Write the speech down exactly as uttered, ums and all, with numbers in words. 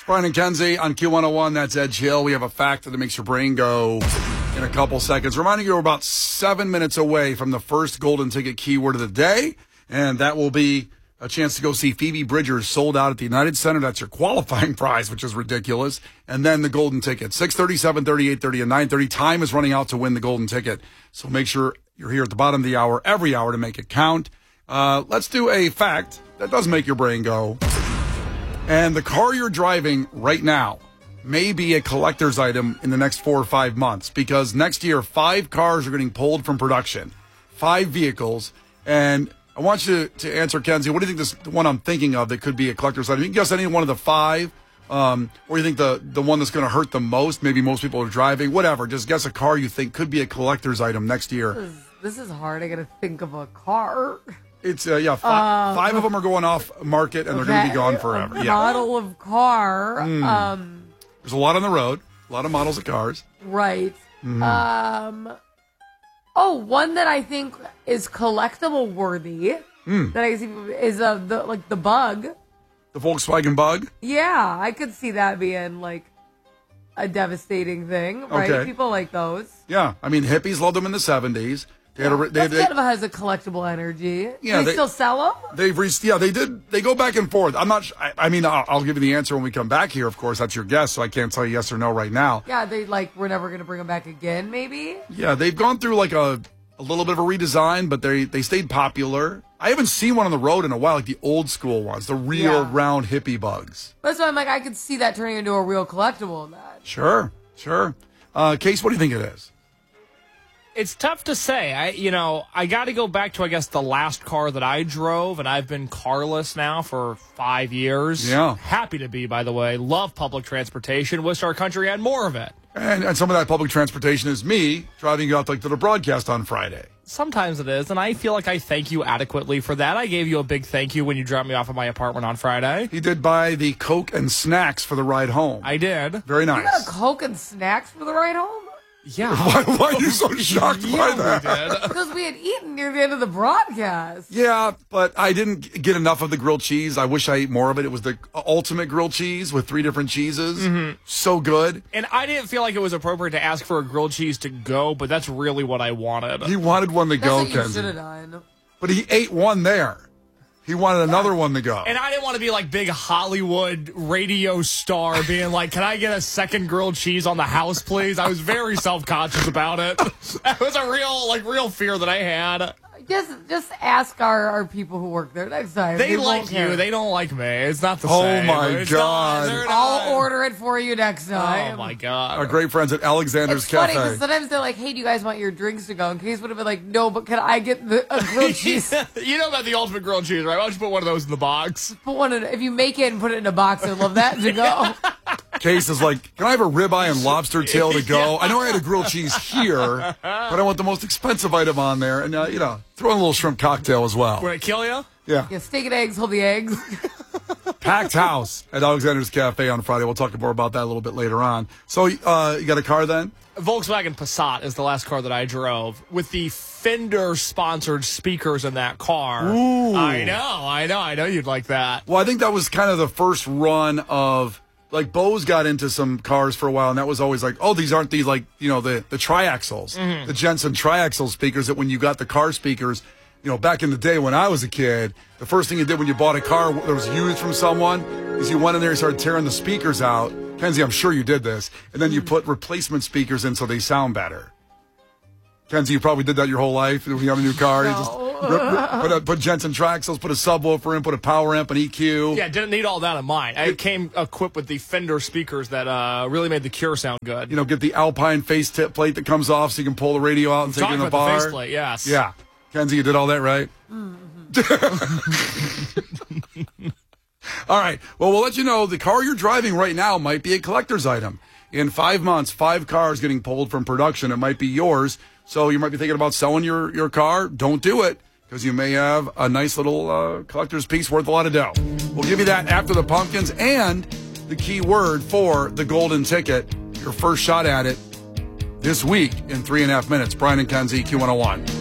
Brian and Kenzie on Q one oh one. That's Edge Hill. We have a fact that makes your brain go in a couple seconds. Reminding you, we're about seven minutes away from the first golden ticket keyword of the day, and that will be a chance to go see Phoebe Bridgers sold out at the United Center. That's your qualifying prize, which is ridiculous. And then the golden ticket, six thirty, seven thirty, eight thirty, and nine thirty. Time is running out to win the golden ticket. So make sure you're here at the bottom of the hour, every hour, to make it count. Uh, let's do a fact that does make your brain go. And the car you're driving right now may be a collector's item in the next four or five months, because next year, five cars are getting pulled from production. Five vehicles. And I want you to answer, Kenzie, what do you think this the one I'm thinking of that could be a collector's item? You can guess any one of the five, um, or you think the, the one that's going to hurt the most, maybe most people are driving, whatever. Just guess a car you think could be a collector's item next year. This is, this is hard. I got to think of a car. It's, uh, yeah, five, uh, five of them are going off market, and they're going to be gone forever. A yeah. model of car. Mm. Um, There's a lot on the road, a lot of models of cars. Right. Mm. Um. Oh, one that I think is collectible worthy. Mm. That I see is uh, the like the Bug. The Volkswagen Bug? Yeah, I could see that being like a devastating thing, right? Okay. People like those. Yeah, I mean, hippies loved them in the seventies. They had a, they, That's they, kind of has a collectible energy. Yeah, Do they, they still sell them? They've reached, yeah, they did. They go back and forth. I'm not. I, I mean, I'll, I'll give you the answer when we come back here. Of course, that's your guess, so I can't tell you yes or no right now. Yeah, they like we're never going to bring them back again. Maybe. Yeah, they've gone through like a a little bit of a redesign, but they they stayed popular. I haven't seen one on the road in a while, like the old school ones, the real Yeah. round hippie Bugs. That's why I'm like, I could see that turning into a real collectible. That. Sure, sure. Uh, Case, what do you think it is? It's tough to say. I, you know, I got to go back to, I guess, the last car that I drove, and I've been carless now for five years. Yeah. Happy to be, by the way. Love public transportation. Wish our country had more of it. And, and some of that public transportation is me driving you out like to the broadcast on Friday. Sometimes it is, and I feel like I thank you adequately for that. I gave you a big thank you when you dropped me off at my apartment on Friday. He did buy the Coke and snacks for the ride home. I did. Very nice. You got a Coke and snacks for the ride home? Yeah. Why, why are you so shocked yeah, by that? We did. Because we had eaten near the end of the broadcast. Yeah, but I didn't get enough of the grilled cheese. I wish I ate more of it. It was the ultimate grilled cheese with three different cheeses. Mm-hmm. So good. And I didn't feel like it was appropriate to ask for a grilled cheese to go, but that's really what I wanted. He wanted one to That's go, what you Kenzie. should have done. But he ate one there. He wanted another one to go. And I didn't want to be like big Hollywood radio star being like, can I get a second grilled cheese on the house, please? I was very self-conscious about it. That was a real, like, real fear that I had. Just just ask our, our people who work there next time. They, won't like care. you. They don't like me. It's not the Oh, same. my It's God. Not, they're not- I'll order it for you next time. Oh, my God. Our great friends at Alexander's It's funny Cafe. because sometimes they're like, hey, do you guys want your drinks to go? And Case would have been like, no, but can I get the, a grilled cheese? You know about the ultimate grilled cheese, right? Why don't you put one of those in the box? Put one in, if you make it and put it in a box, I'd love that to go. Case is like, can I have a ribeye and lobster tail to go? I know I had a grilled cheese here, but I want the most expensive item on there. And, uh, you know, throw in a little shrimp cocktail as well. Would it kill you? Yeah. Yeah, steak and eggs, hold the eggs. Packed house at Alexander's Cafe on Friday. We'll talk more about that a little bit later on. So, uh, you got a car then? Volkswagen Passat is the last car that I drove with the Fender-sponsored speakers in that car. Ooh. I know, I know, I know you'd like that. Well, I think that was kind of the first run of, like, Bose got into some cars for a while, and that was always like, oh, these aren't the, like, you know, the, the triaxles, mm-hmm. the Jensen triaxle speakers that when you got the car speakers, you know, back in the day when I was a kid, the first thing you did when you bought a car that was used from someone is you went in there and started tearing the speakers out. Kenzie, I'm sure you did this. And then you put replacement speakers in so they sound better. Kenzie, you probably did that your whole life when you have a new car. No. You just rip, rip, put, a, put Jensen triaxles, put a subwoofer in, put a power amp, an E Q. Yeah, didn't need all that in mine. I came equipped with the Fender speakers that uh, really made the Cure sound good. You know, get the Alpine face tip plate that comes off so you can pull the radio out and take it in the about bar. the faceplate, yes. Yeah. Kenzie, you did all that right? Mm-hmm. All right. Well, we'll let you know the car you're driving right now might be a collector's item. In five months, five cars getting pulled from production. It might be yours. So you might be thinking about selling your, your car. Don't do it, because you may have a nice little uh, collector's piece worth a lot of dough. We'll give you that after the pumpkins and the key word for the golden ticket. Your first shot at it this week in three and a half minutes. Brian and Kenzie, Q one oh one.